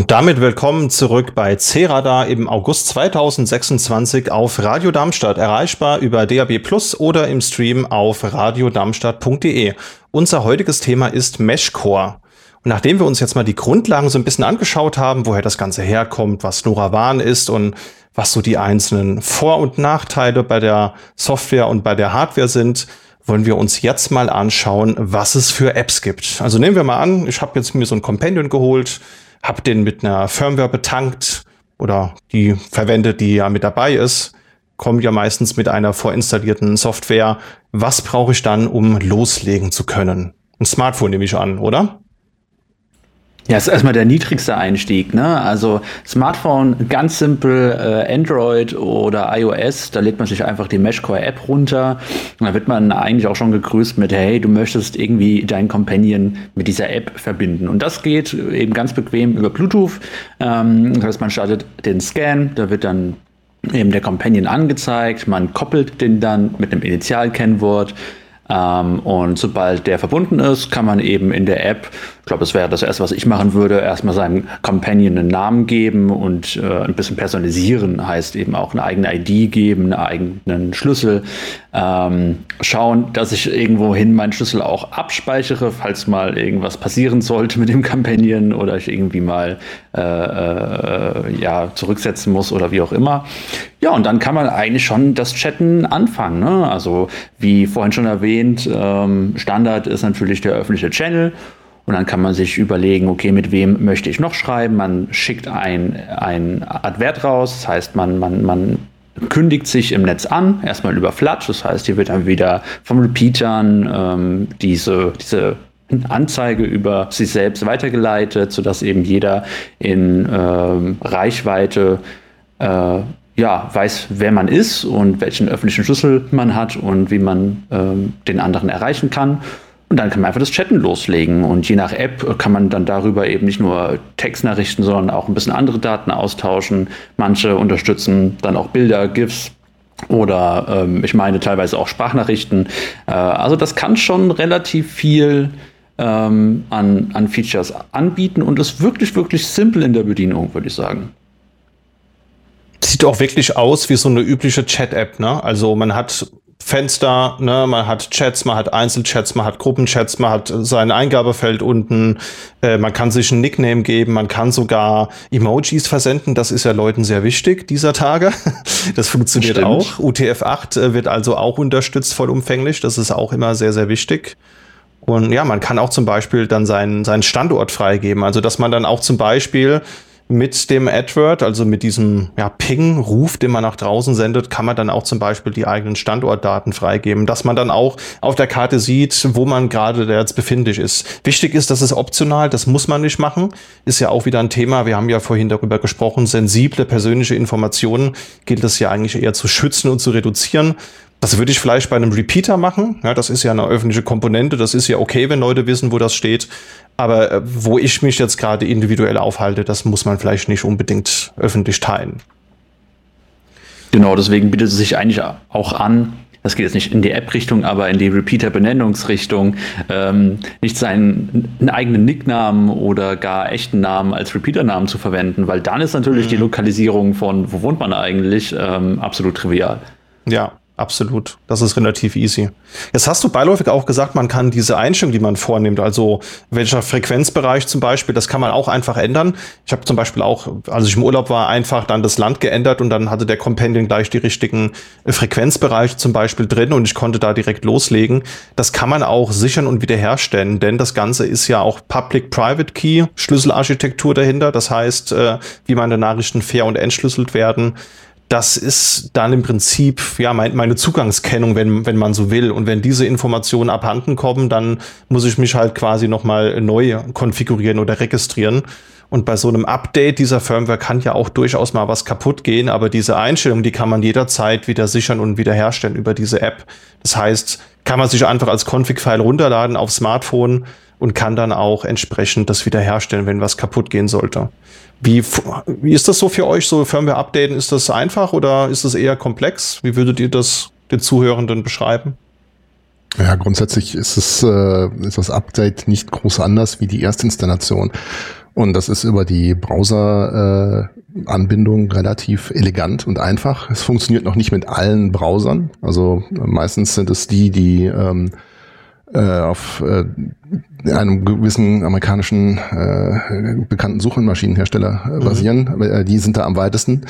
Und damit willkommen zurück bei C-Radar im August 2026 auf Radio Darmstadt, erreichbar über DAB+ oder im Stream auf radiodarmstadt.de. Unser heutiges Thema ist Meshcore. Und nachdem wir uns jetzt mal die Grundlagen so ein bisschen angeschaut haben, woher das Ganze herkommt, was LoRaWAN ist und was so die einzelnen Vor- und Nachteile bei der Software und bei der Hardware sind, wollen wir uns jetzt mal anschauen, was es für Apps gibt. Also nehmen wir mal an, ich habe jetzt mir so ein Companion geholt, habe den mit einer Firmware betankt oder die verwendet, die ja mit dabei ist, kommt ja meistens mit einer vorinstallierten Software. Was brauche ich dann, um loslegen zu können? Ein Smartphone nehme ich an, oder? Ja, ist erstmal der niedrigste Einstieg, ne? Also Smartphone, ganz simpel, Android oder iOS, da lädt man sich einfach die Meshcore-App runter und da wird man eigentlich auch schon gegrüßt mit, hey, du möchtest irgendwie deinen Companion mit dieser App verbinden. Und das geht eben ganz bequem über Bluetooth. Das heißt, man startet den Scan, da wird dann eben der Companion angezeigt, man koppelt den dann mit einem Initialkennwort. Und sobald der verbunden ist, kann man eben in der App, ich glaube, das wäre das Erste, was ich machen würde, erstmal seinem Companion einen Namen geben und ein bisschen personalisieren, heißt eben auch eine eigene ID geben, einen eigenen Schlüssel. Schauen, dass ich irgendwohin meinen Schlüssel auch abspeichere, falls mal irgendwas passieren sollte mit dem Companion oder ich irgendwie mal zurücksetzen muss oder wie auch immer. Ja, und dann kann man eigentlich schon das Chatten anfangen, ne? Also wie vorhin schon erwähnt, Standard ist natürlich der öffentliche Channel. Und dann kann man sich überlegen, okay, mit wem möchte ich noch schreiben? Man schickt ein Advert raus, das heißt, man kündigt sich im Netz an, erstmal über Flatch, das heißt, hier wird dann wieder von Repeatern diese Anzeige über sich selbst weitergeleitet, sodass eben jeder in Reichweite weiß, wer man ist und welchen öffentlichen Schlüssel man hat und wie man den anderen erreichen kann. Und dann kann man einfach das Chatten loslegen. Und je nach App kann man dann darüber eben nicht nur Textnachrichten, sondern auch ein bisschen andere Daten austauschen. Manche unterstützen dann auch Bilder, GIFs oder ich meine teilweise auch Sprachnachrichten. Also das kann schon relativ viel an Features anbieten und ist wirklich, wirklich simpel in der Bedienung, würde ich sagen. Sieht auch wirklich aus wie so eine übliche Chat-App, ne? Also man hat Fenster, ne, man hat Chats, man hat Einzelchats, man hat Gruppenchats, man hat sein Eingabefeld unten, man kann sich ein Nickname geben, man kann sogar Emojis versenden, das ist ja Leuten sehr wichtig dieser Tage. Das funktioniert auch. UTF-8 wird also auch unterstützt vollumfänglich, das ist auch immer sehr, sehr wichtig. Und ja, man kann auch zum Beispiel dann seinen Standort freigeben, also dass man dann auch zum Beispiel mit dem AdWord, also mit diesem Ping-Ruf, den man nach draußen sendet, kann man dann auch zum Beispiel die eigenen Standortdaten freigeben, dass man dann auch auf der Karte sieht, wo man gerade jetzt befindlich ist. Wichtig ist, das ist optional, das muss man nicht machen. Ist ja auch wieder ein Thema, wir haben ja vorhin darüber gesprochen, sensible persönliche Informationen gilt es ja eigentlich eher zu schützen und zu reduzieren. Das würde ich vielleicht bei einem Repeater machen. Ja, das ist ja eine öffentliche Komponente. Das ist ja okay, wenn Leute wissen, wo das steht. Aber wo ich mich jetzt gerade individuell aufhalte, das muss man vielleicht nicht unbedingt öffentlich teilen. Genau, deswegen bietet es sich eigentlich auch an, das geht jetzt nicht in die App-Richtung, aber in die Repeater-Benennungsrichtung, nicht seinen eigenen Nicknamen oder gar echten Namen als Repeater-Namen zu verwenden, weil dann ist natürlich die Lokalisierung von, wo wohnt man eigentlich, absolut trivial. Ja. Absolut, das ist relativ easy. Jetzt hast du beiläufig auch gesagt, man kann diese Einstellung, die man vornimmt, also welcher Frequenzbereich zum Beispiel, das kann man auch einfach ändern. Ich habe zum Beispiel auch, als ich im Urlaub war, einfach dann das Land geändert und dann hatte der Companion gleich die richtigen Frequenzbereiche zum Beispiel drin und ich konnte da direkt loslegen. Das kann man auch sichern und wiederherstellen, denn das Ganze ist ja auch Public-Private Key, Schlüsselarchitektur dahinter. Das heißt, wie meine Nachrichten fair und entschlüsselt werden. Das ist dann im Prinzip meine Zugangskennung, wenn man so will. Und wenn diese Informationen abhanden kommen, dann muss ich mich halt quasi nochmal neu konfigurieren oder registrieren. Und bei so einem Update dieser Firmware kann ja auch durchaus mal was kaputt gehen. Aber diese Einstellung, die kann man jederzeit wieder sichern und wiederherstellen über diese App. Das heißt, kann man sich einfach als Config-File runterladen aufs Smartphone und kann dann auch entsprechend das wiederherstellen, wenn was kaputt gehen sollte. Wie ist das so für euch, so Firmware updaten? Ist das einfach oder ist das eher komplex? Wie würdet ihr das den Zuhörenden beschreiben? Ja, grundsätzlich ist das Update nicht groß anders wie die Erstinstallation. Und das ist über die Browser-Anbindung relativ elegant und einfach. Es funktioniert noch nicht mit allen Browsern. Also meistens sind es die auf einem gewissen amerikanischen bekannten Suchmaschinenhersteller basieren. Die sind da am weitesten.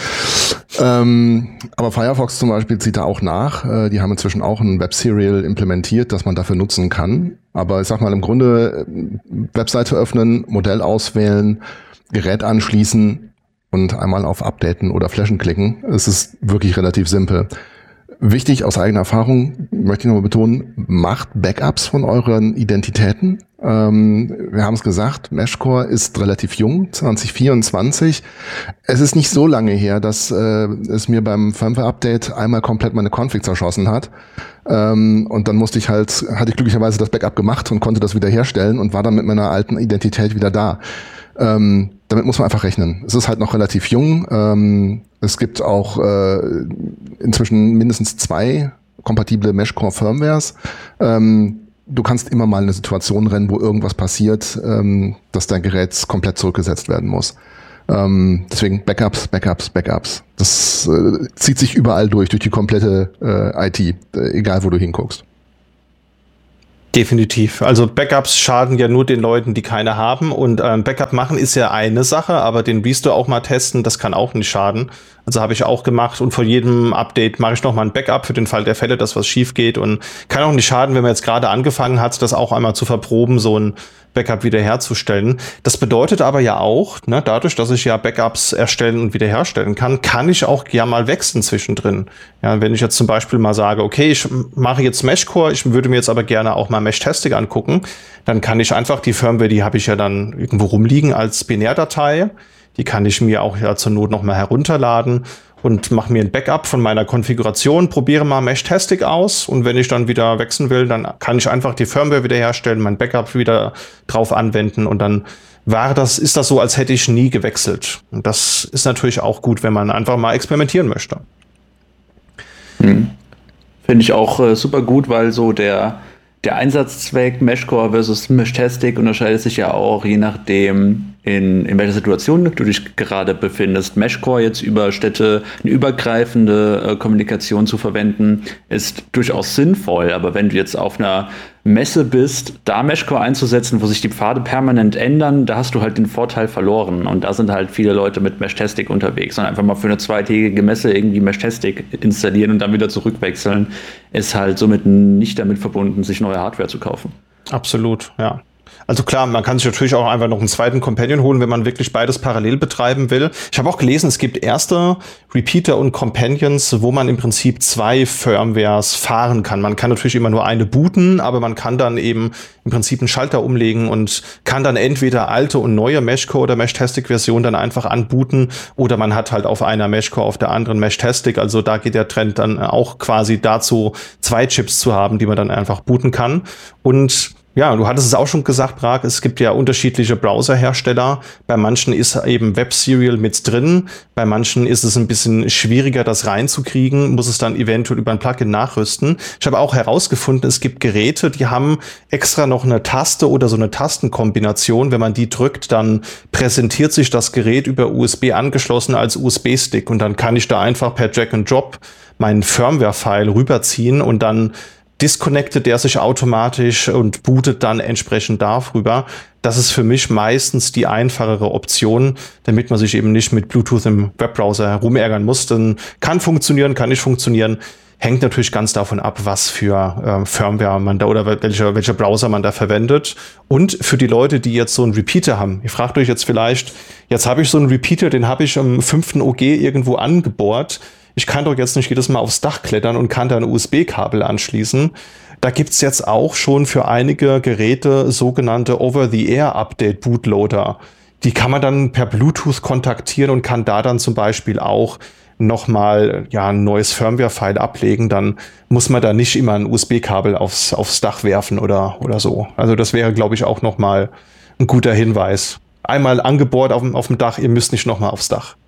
Aber Firefox zum Beispiel zieht da auch nach. Die haben inzwischen auch ein Web-Serial implementiert, das man dafür nutzen kann. Aber ich sag mal, im Grunde Webseite öffnen, Modell auswählen, Gerät anschließen und einmal auf Updaten oder Flashen klicken. Es ist wirklich relativ simpel. Wichtig aus eigener Erfahrung, möchte ich nochmal betonen, macht Backups von euren Identitäten. Wir haben es gesagt, Meshcore ist relativ jung, 2024. Es ist nicht so lange her, dass es mir beim Firmware-Update einmal komplett meine Config zerschossen hat. Und dann hatte ich glücklicherweise das Backup gemacht und konnte das wieder herstellen und war dann mit meiner alten Identität wieder da. Damit muss man einfach rechnen. Es ist halt noch relativ jung. Es gibt auch inzwischen mindestens 2 kompatible Meshcore-Firmwares. Du kannst immer mal in eine Situation rennen, wo irgendwas passiert, dass dein Gerät komplett zurückgesetzt werden muss. Deswegen Backups. Das zieht sich überall durch die komplette IT, egal wo du hinguckst. Definitiv. Also Backups schaden ja nur den Leuten, die keine haben. Und Backup machen ist ja eine Sache, aber den Restore auch mal testen, das kann auch nicht schaden. Also habe ich auch gemacht und vor jedem Update mache ich nochmal ein Backup für den Fall der Fälle, dass was schief geht. Und kann auch nicht schaden, wenn man jetzt gerade angefangen hat, das auch einmal zu verproben, so ein Backup wiederherzustellen. Das bedeutet aber ja auch, ne, dadurch, dass ich ja Backups erstellen und wiederherstellen kann ich auch ja mal wechseln zwischendrin. Ja, wenn ich jetzt zum Beispiel mal sage, okay, ich mache jetzt Meshcore, ich würde mir jetzt aber gerne auch mal Meshtesting angucken, dann kann ich einfach die Firmware, die habe ich ja dann irgendwo rumliegen als Binärdatei, die kann ich mir auch ja zur Not noch mal herunterladen und mache mir ein Backup von meiner Konfiguration, probiere mal Meshtesting aus und wenn ich dann wieder wechseln will, dann kann ich einfach die Firmware wiederherstellen, mein Backup wieder drauf anwenden und dann ist das so, als hätte ich nie gewechselt. Und das ist natürlich auch gut, wenn man einfach mal experimentieren möchte. Finde ich auch super gut, weil so der Einsatzzweck Meshcore versus Meshtesting unterscheidet sich ja auch je nachdem, in welcher Situation du dich gerade befindest. Meshcore jetzt über Städte eine übergreifende Kommunikation zu verwenden, ist durchaus sinnvoll. Aber wenn du jetzt auf einer Messe bist, da Meshcore einzusetzen, wo sich die Pfade permanent ändern, da hast du halt den Vorteil verloren. Und da sind halt viele Leute mit Meshtesting unterwegs. Und einfach mal für eine 2-tägige Messe irgendwie Meshtesting installieren und dann wieder zurückwechseln, ist halt somit nicht damit verbunden, sich neue Hardware zu kaufen. Absolut, ja. Also klar, man kann sich natürlich auch einfach noch einen zweiten Companion holen, wenn man wirklich beides parallel betreiben will. Ich habe auch gelesen, es gibt erste Repeater und Companions, wo man im Prinzip 2 Firmwares fahren kann. Man kann natürlich immer nur eine booten, aber man kann dann eben im Prinzip einen Schalter umlegen und kann dann entweder alte und neue Meshcore oder Meshtesting-Version dann einfach anbooten oder man hat halt auf einer Meshcore, auf der anderen Meshtesting. Also da geht der Trend dann auch quasi dazu, 2 Chips zu haben, die man dann einfach booten kann. Und ja, du hattest es auch schon gesagt, Prag, es gibt ja unterschiedliche Browserhersteller. Bei manchen ist eben Web Serial mit drin, bei manchen ist es ein bisschen schwieriger, das reinzukriegen, muss es dann eventuell über ein Plugin nachrüsten. Ich habe auch herausgefunden, es gibt Geräte, die haben extra noch eine Taste oder so eine Tastenkombination. Wenn man die drückt, dann präsentiert sich das Gerät über USB angeschlossen als USB-Stick und dann kann ich da einfach per Drag and Drop meinen Firmware-File rüberziehen und dann disconnectet der sich automatisch und bootet dann entsprechend darüber. Das ist für mich meistens die einfachere Option, damit man sich eben nicht mit Bluetooth im Webbrowser herumärgern muss. Dann kann funktionieren, kann nicht funktionieren. Hängt natürlich ganz davon ab, was für Firmware man da oder welcher Browser man da verwendet. Und für die Leute, die jetzt so einen Repeater haben. Ihr fragt euch jetzt vielleicht, jetzt habe ich so einen Repeater, den habe ich am 5. OG irgendwo angebohrt. Ich kann doch jetzt nicht jedes Mal aufs Dach klettern und kann da ein USB-Kabel anschließen. Da gibt's jetzt auch schon für einige Geräte sogenannte Over-the-Air-Update-Bootloader. Die kann man dann per Bluetooth kontaktieren und kann da dann zum Beispiel auch nochmal ein neues Firmware-File ablegen. Dann muss man da nicht immer ein USB-Kabel aufs Dach werfen oder so. Also das wäre, glaube ich, auch nochmal ein guter Hinweis. Einmal angebohrt auf dem Dach, ihr müsst nicht nochmal aufs Dach.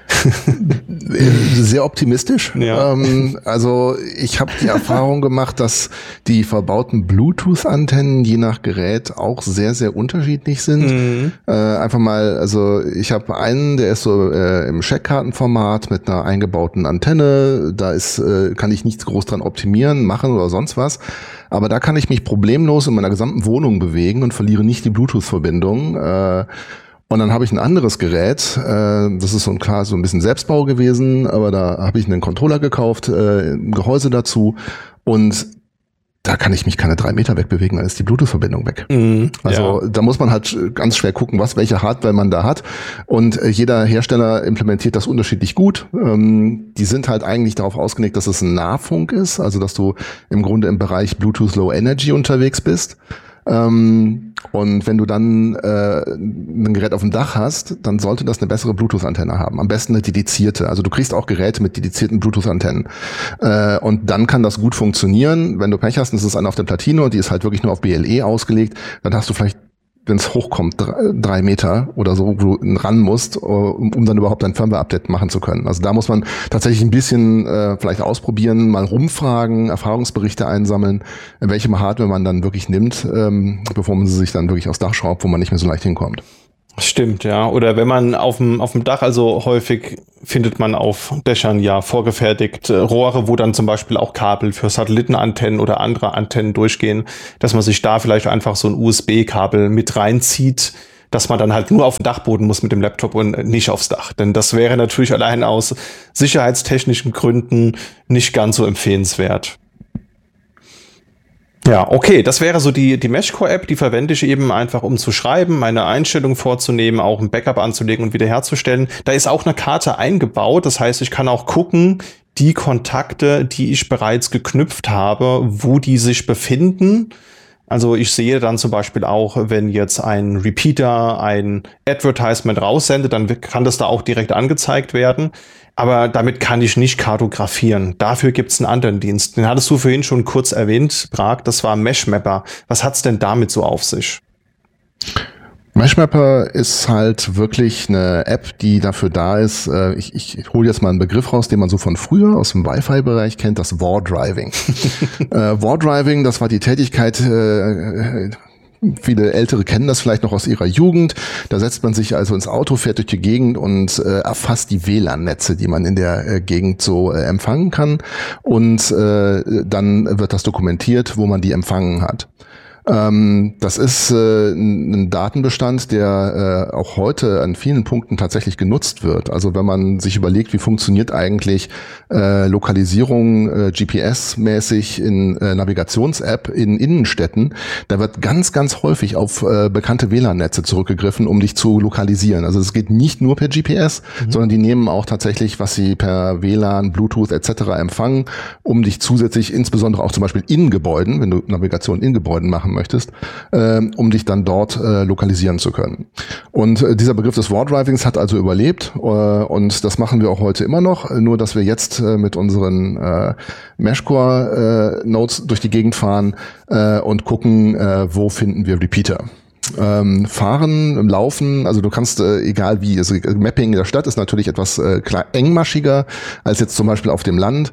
Sehr optimistisch. Ja. Also ich habe die Erfahrung gemacht, dass die verbauten Bluetooth-Antennen je nach Gerät auch sehr, sehr unterschiedlich sind. Einfach mal, also ich habe einen, der ist so im Scheckkartenformat mit einer eingebauten Antenne. Da kann ich nichts groß dran optimieren, machen oder sonst was. Aber da kann ich mich problemlos in meiner gesamten Wohnung bewegen und verliere nicht die Bluetooth-Verbindung. Und dann habe ich ein anderes Gerät, das ist so ein bisschen Selbstbau gewesen, aber da habe ich einen Controller gekauft, ein Gehäuse dazu und da kann ich mich keine 3 Meter wegbewegen, dann ist die Bluetooth-Verbindung weg. Also da muss man halt ganz schwer gucken, welche Hardware man da hat. Und jeder Hersteller implementiert das unterschiedlich gut. Die sind halt eigentlich darauf ausgelegt, dass es ein Nahfunk ist, also dass du im Grunde im Bereich Bluetooth Low Energy unterwegs bist. Und wenn du dann ein Gerät auf dem Dach hast, dann sollte das eine bessere Bluetooth-Antenne haben. Am besten eine dedizierte. Also du kriegst auch Geräte mit dedizierten Bluetooth-Antennen. Und dann kann das gut funktionieren. Wenn du Pech hast, ist es eine auf der Platine und die ist halt wirklich nur auf BLE ausgelegt, dann hast du vielleicht, wenn es hochkommt, 3 Meter oder so, wo du ran musst, um dann überhaupt ein Firmware-Update machen zu können. Also da muss man tatsächlich ein bisschen vielleicht ausprobieren, mal rumfragen, Erfahrungsberichte einsammeln, welche Hardware man dann wirklich nimmt, bevor man sie sich dann wirklich aufs Dach schraubt, wo man nicht mehr so leicht hinkommt. Stimmt, ja. Oder wenn man auf dem Dach, also häufig findet man auf Dächern ja vorgefertigt Rohre, wo dann zum Beispiel auch Kabel für Satellitenantennen oder andere Antennen durchgehen, dass man sich da vielleicht einfach so ein USB-Kabel mit reinzieht, dass man dann halt nur auf den Dachboden muss mit dem Laptop und nicht aufs Dach. Denn das wäre natürlich allein aus sicherheitstechnischen Gründen nicht ganz so empfehlenswert. Ja, okay, das wäre so die Meshcore-App, die verwende ich eben einfach, um zu schreiben, meine Einstellung vorzunehmen, auch ein Backup anzulegen und wiederherzustellen. Da ist auch eine Karte eingebaut, das heißt, ich kann auch gucken, die Kontakte, die ich bereits geknüpft habe, wo die sich befinden. Also ich sehe dann zum Beispiel auch, wenn jetzt ein Repeater ein Advertisement raussendet, dann kann das da auch direkt angezeigt werden. Aber damit kann ich nicht kartografieren. Dafür gibt's einen anderen Dienst. Den hattest du vorhin schon kurz erwähnt, Prag. Das war Meshmapper. Was hat's denn damit so auf sich? Meshmapper ist halt wirklich eine App, die dafür da ist. Ich hole jetzt mal einen Begriff raus, den man so von früher aus dem Wi-Fi-Bereich kennt, das War-Driving. War-Driving, das war die Tätigkeit, viele Ältere kennen das vielleicht noch aus ihrer Jugend. Da setzt man sich also ins Auto, fährt durch die Gegend und erfasst die WLAN-Netze, die man in der Gegend so empfangen kann. Und dann wird das dokumentiert, wo man die empfangen hat. Das ist ein Datenbestand, der auch heute an vielen Punkten tatsächlich genutzt wird. Also wenn man sich überlegt, wie funktioniert eigentlich Lokalisierung GPS-mäßig in Navigations-App in Innenstädten, da wird ganz, ganz häufig auf bekannte WLAN-Netze zurückgegriffen, um dich zu lokalisieren. Also es geht nicht nur per GPS, sondern die nehmen auch tatsächlich, was sie per WLAN, Bluetooth etc. empfangen, um dich zusätzlich, insbesondere auch zum Beispiel in Gebäuden, wenn du Navigation in Gebäuden machen möchtest, um dich dann dort lokalisieren zu können. Und dieser Begriff des War-Drivings hat also überlebt und das machen wir auch heute immer noch, nur dass wir jetzt mit unseren Meshcore Nodes durch die Gegend fahren und gucken, wo finden wir Repeater. Fahren, Laufen, also du kannst, egal wie, also Mapping in der Stadt ist natürlich etwas engmaschiger als jetzt zum Beispiel auf dem Land.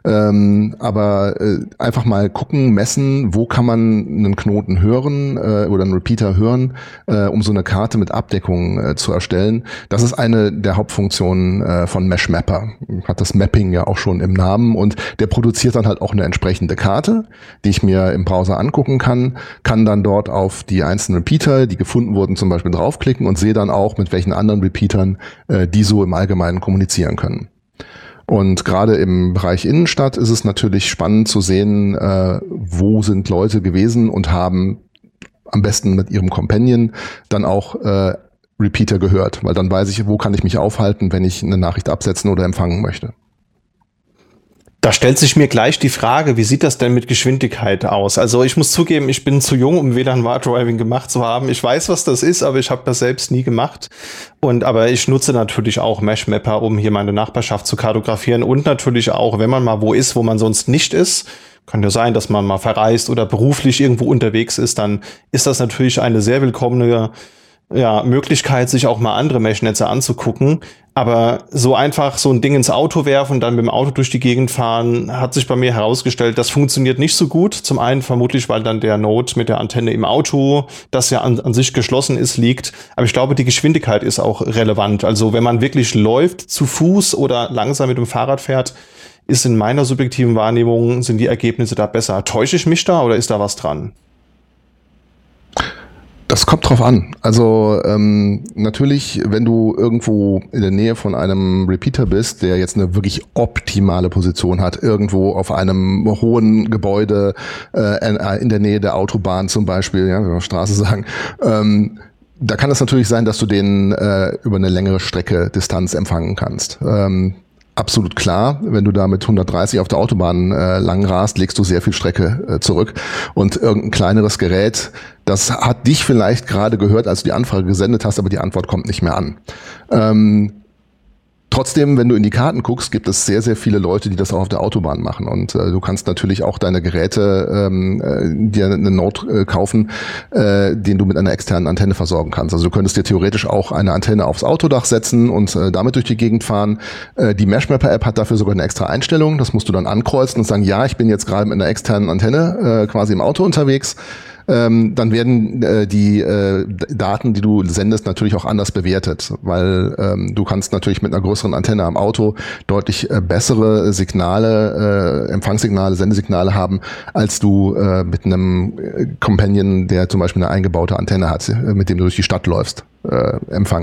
Aber einfach mal gucken, messen, wo kann man einen Knoten hören oder einen Repeater hören, um so eine Karte mit Abdeckung zu erstellen. Das ist eine der Hauptfunktionen von Meshmapper. Hat das Mapping ja auch schon im Namen und der produziert dann halt auch eine entsprechende Karte, die ich mir im Browser angucken kann dann dort auf die einzelnen Repeater, die gefunden wurden, zum Beispiel draufklicken und sehe dann auch, mit welchen anderen Repeatern die so im Allgemeinen kommunizieren können. Und gerade im Bereich Innenstadt ist es natürlich spannend zu sehen, wo sind Leute gewesen und haben am besten mit ihrem Companion dann auch Repeater gehört, weil dann weiß ich, wo kann ich mich aufhalten, wenn ich eine Nachricht absetzen oder empfangen möchte. Da stellt sich mir gleich die Frage, wie sieht das denn mit Geschwindigkeit aus? Also ich muss zugeben, ich bin zu jung, um WLAN War-Driving gemacht zu haben. Ich weiß, was das ist, aber ich habe das selbst nie gemacht. Aber ich nutze natürlich auch Meshmapper, um hier meine Nachbarschaft zu kartografieren und natürlich auch, wenn man mal wo ist, wo man sonst nicht ist. Kann ja sein, dass man mal verreist oder beruflich irgendwo unterwegs ist, dann ist das natürlich eine sehr willkommene Möglichkeit, sich auch mal andere Meshnetze anzugucken. Aber so einfach so ein Ding ins Auto werfen und dann mit dem Auto durch die Gegend fahren, hat sich bei mir herausgestellt, das funktioniert nicht so gut. Zum einen vermutlich, weil dann der Node mit der Antenne im Auto, das ja an sich geschlossen ist, liegt. Aber ich glaube, die Geschwindigkeit ist auch relevant. Also wenn man wirklich läuft, zu Fuß oder langsam mit dem Fahrrad fährt, ist in meiner subjektiven Wahrnehmung, sind die Ergebnisse da besser. Täusche ich mich da oder ist da was dran? Das kommt drauf an. Also natürlich, wenn du irgendwo in der Nähe von einem Repeater bist, der jetzt eine wirklich optimale Position hat, irgendwo auf einem hohen Gebäude in der Nähe der Autobahn zum Beispiel, ja, wenn wir Straße sagen, da kann es natürlich sein, dass du den über eine längere Strecke Distanz empfangen kannst. Absolut klar, wenn du da mit 130 auf der Autobahn lang rast, legst du sehr viel Strecke zurück und irgendein kleineres Gerät, das hat dich vielleicht gerade gehört, als du die Anfrage gesendet hast, aber die Antwort kommt nicht mehr an. Trotzdem, wenn du in die Karten guckst, gibt es sehr, sehr viele Leute, die das auch auf der Autobahn machen. Und du kannst natürlich auch deine Geräte dir einen Node kaufen, den du mit einer externen Antenne versorgen kannst. Also du könntest dir theoretisch auch eine Antenne aufs Autodach setzen und damit durch die Gegend fahren. Die Meshmapper-App hat dafür sogar eine extra Einstellung. Das musst du dann ankreuzen und sagen, ja, ich bin jetzt gerade mit einer externen Antenne quasi im Auto unterwegs. Dann werden die Daten, die du sendest, natürlich auch anders bewertet, weil du kannst natürlich mit einer größeren Antenne am Auto deutlich bessere Signale, Empfangssignale, Sendesignale haben, als du mit einem Companion, der zum Beispiel eine eingebaute Antenne hat, mit dem du durch die Stadt läufst, empfangen